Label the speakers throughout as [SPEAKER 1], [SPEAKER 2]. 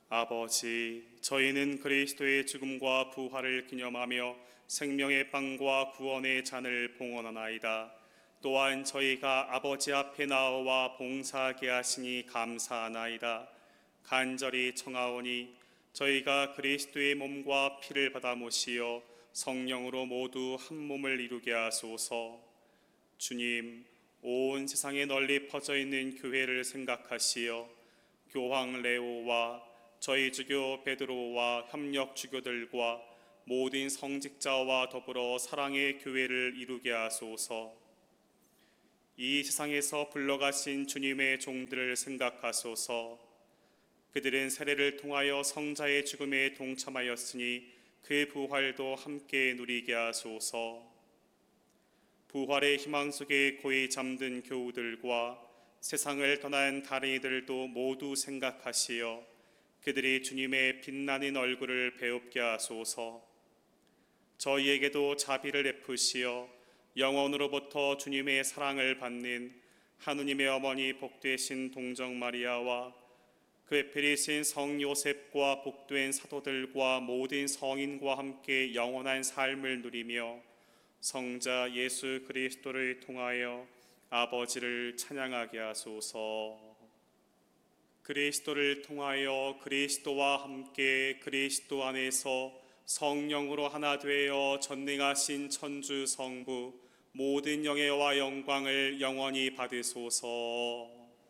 [SPEAKER 1] 아버지, 저희는 그리스도의 죽음과 부활을 기념하며 생명의 빵과 구원의 잔을 봉헌하나이다. 또한 저희가 아버지 앞에 나와 봉사하게 하시니 감사하나이다. 간절히 청하오니 저희가 그리스도의 몸과 피를 받아 모시어 성령으로 모두 한 몸을 이루게 하소서. 주님, 온 세상에 널리 퍼져 있는 교회를 생각하시어 교황 레오와 저희 주교 베드로와 협력 주교들과 모든 성직자와 더불어 사랑의 교회를 이루게 하소서. 이 세상에서 불러가신 주님의 종들을 생각하소서. 그들은 세례를 통하여 성자의 죽음에 동참하였으니 그 부활도 함께 누리게 하소서. 부활의 희망 속에 고이 잠든 교우들과 세상을 떠난 다른 이들도 모두 생각하시어 그들이 주님의 빛나는 얼굴을 배웁게 하소서. 저희에게도 자비를 베푸시어 영원으로부터 주님의 사랑을 받는 하느님의 어머니 복되신 동정 마리아와 그 에피리신 성 요셉과 복된 사도들과 모든 성인과 함께 영원한 삶을 누리며 성자 예수 그리스도를 통하여 아버지를 찬양하게 하소서. 그리스도를 통하여 그리스도와 함께 그리스도 안에서 성령으로 하나 되어 전능하신 천주 성부 모든 영예와 영광을 영원히 받으소서.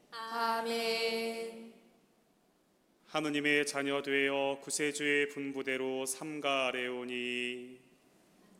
[SPEAKER 2] 아멘.
[SPEAKER 1] 하느님의 자녀 되어 구세주의 분부대로 삼가 아뢰오니